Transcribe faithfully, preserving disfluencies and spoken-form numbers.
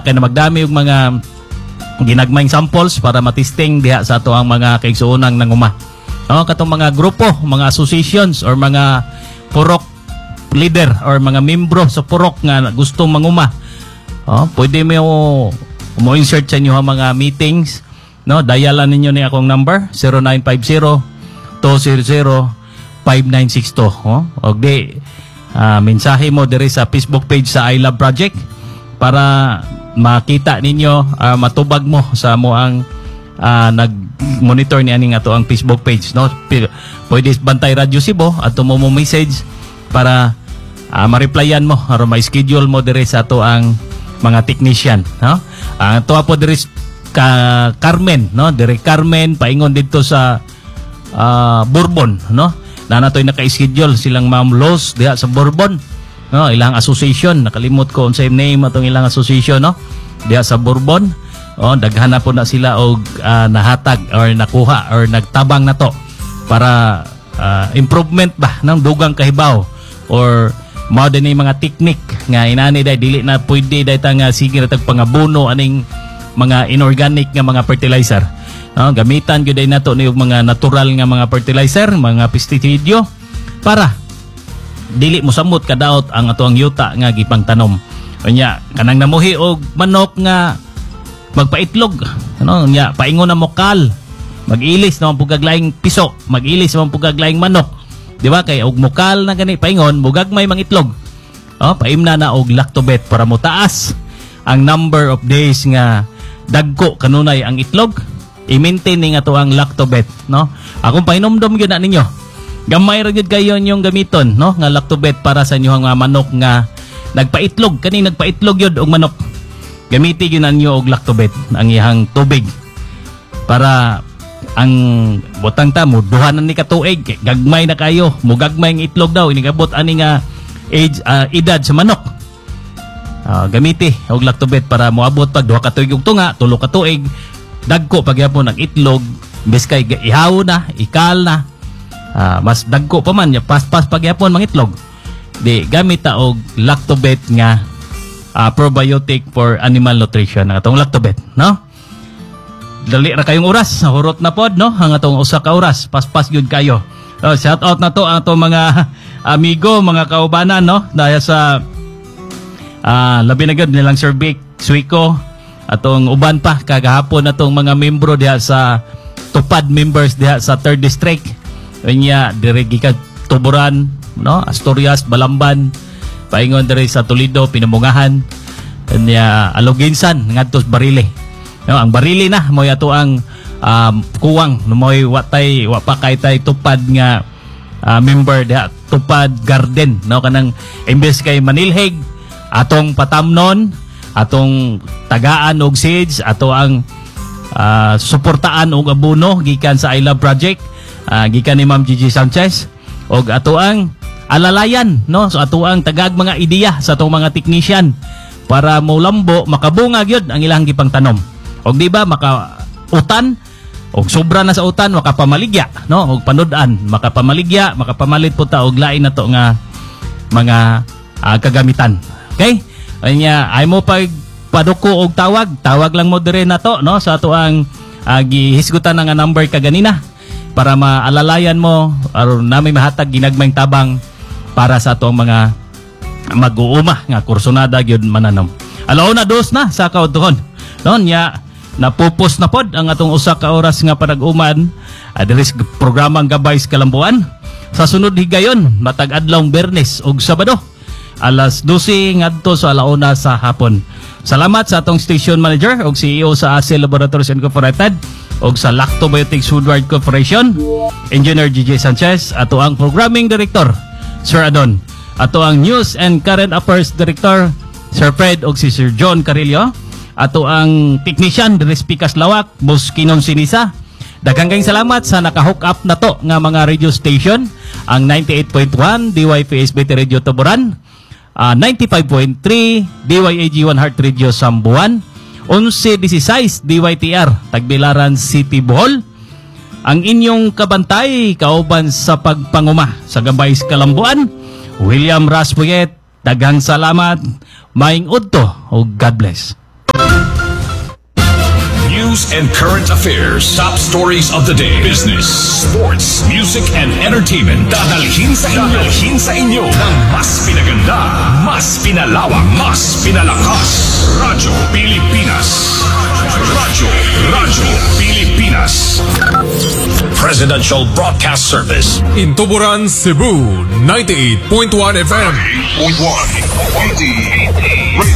kay na magdami og mga ginagmayng samples para matesting diha sa ato ang mga kaigsuonang nanguma. No, katong mga grupo, mga associations or mga purok leader or mga membro sa purok nga gustong manguma. Oh, pwede mo mo insert sa inyo ang mga meetings, no? Dialan ninyo ni akong number zero nine five zero two zero zero five nine six two. Oh, og di uh, mensahe mo diri sa Facebook page sa I Love Project para makita ninyo, uh, matubag mo sa mo ang uh, nag-monitor ni aning ato ang Facebook page, no? P- pwede Bantay Radio Cebu ato mo mo message para uh, ma-replyan mo aron ma-schedule mo diri sa ato ang mga technician, no? Ang uh, tuwa po diri ka Carmen, no? Diri Carmen paingon dito sa uh, Bourbon, no? Na natoy naka-schedule silang Ma'am Los diha sa Bourbon, no? Ilang association, nakalimot ko unsay name atong ilang association, no? Diha sa Bourbon. Oh, daghan na po na sila og uh, nahatag or nakuha or nagtabang na to para uh, improvement ba ng dugang kahibaw or mao din yung mga technique nga inani day dili na pwede day ta nga sige na tag pangabuno aning mga inorganic nga mga fertilizer, no? Gamitan gyud day nato ni mga natural nga mga fertilizer, mga pestisidyo para dili mo samot kadaot ang ato ang yuta nga gipangtanom. Unya kanang namuhi og manok nga magpaitlog, ano nya paingon na mokal, mag-ilis naman pugaglaing piso, mag-ilis naman pugaglaing manok. Di ba kay og mukal na gani paingon bugag may mangitlog. Oh, paimna na og lactobet para mo taas ang number of days nga dagko kanunay ang itlog. I-maintain ni nga to ang lactobet, no? Akong painomdom gyud na ninyo. Gamay ra gyud kayo yung gamiton, no? Nga lactobet para sa inyong mga manok nga nagpaitlog, kani nagpaitlog gyud og manok. Gamiti gyud na ninyo og lactobet ang iyang tubig para ang butang ta mo duhanan ni ka tuig, gagmay na kayo, mugagmay ang itlog daw inigabot ani nga age uh, edad sa manok. Uh, gamiti og lactobet para moabot pag duha ka tuig ug tunga, tulo ka tuig, dagko pagyapon ang itlog, bes kay ihaw na, ikal na. Uh, mas dagko pa man, pas-pas pagyapon mang itlog. Di gamit ta og lactobet nga uh, probiotic for animal nutrition, atong lactobet, no? Dali ra kayong oras, hurot na pod, no? Ang atong usa ka oras, paspas gyud kayo. So, shout out na to ang atong mga amigo, mga kaubanan, no? Dahil sa uh, labi na gyud nilang Sir Vic, Suico, atong uban pa kagahapon atong mga membro diha sa Tupad members diha sa third District. Unya dire gikan Tuburan, no? Asturias, Balamban, paingon dire sa Toledo, Pinamungahan, unya Aloginsan ngadto Barile. No, ang Barili na mo yato ang um, kuwang moy watay wa pa kay tay Tupad nga uh, member diha Tupad Garden, no? Kanang imbes kay manilhig atong patamnon, atong tagaan og seeds, ato ang uh, suportaan og abono gikan sa I Love Project, uh, gikan ni Ma'am Gigi Sanchez og ato ang alalayan, no? So ato ang tagag mga ideya sa atong mga technician para mo lambo makabunga gyud ang ilang gipangtanom. Og di ba maka utan og sobra na sa utan makapamaligya, no? Og panudan makapamaligya, makapamalit po ta og lain na to nga mga uh, kagamitan. Okay? Anya ay mo pag paduko og tawag, tawag lang mo dire na to, no? Sa ato ang uh, gihisgutan nga number kaganina para maalalayan mo aron nami mahatag ginagmayng tabang para sa atong mga mag-uuma nga kursonada gyud mananom. Alauna dos na sa kautuhon. No nya napupos na pod ang atong usa ka oras nga panag-uman adres uh, programang Gabay sa Kalambuan. Sa sunod higayon matag adlawng Biyernes ug Sabado alas dose ngadto sa alauna sa hapon. Salamat sa atong station manager ug C E O sa A C E Laboratories Incorporated ug sa Lactobiotics Woodward Corporation, Engineer Gigi Sanchez, ato ang Programming Director Sir Adon, ato ang News and Current Affairs Director Sir Fred ug si Sir John Carillo, ato ang technician Dres Picas Lawak, Boss Kinon Sinisa. Daghang kayong salamat sa naka-hook up na to nga mga radio station, ang ninety-eight point one D Y P S B T Radio Tuburan, uh, ninety-five point three D Y A G one Heart Radio Sambuan, eleven sixteen D Y T R Tagbilaran City Bohol. Ang inyong kabantay kauban sa pagpanguma sa Gabay sa Kalambuan, William Raspuyet. Daghang salamat, maing udto ug God bless. news and current affairs, top stories of the day, business, sports, music, and entertainment. Dadalhin sa inyo, dadalhin sa inyo ng mas pinaganda, mas pinalawak, mas pinalakas. Radyo Pilipinas. Radyo, Radyo Pilipinas. Presidential Broadcast Service. In Tuburan, Cebu, ninety-eight point one F M. ninety-eight point one.